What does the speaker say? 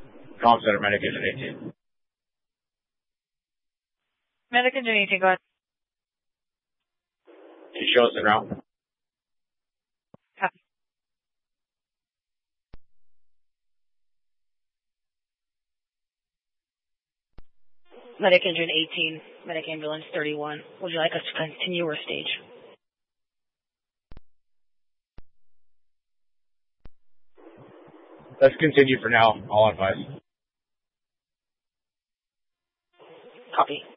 Comm Center, Medic Engine 18. Medic Engine 18, go ahead. Can you show us the ground? Copy. Medic Engine 18, Medic Ambulance 31. Would you like us to continue or stage? Let's continue for now. All advice. Copy.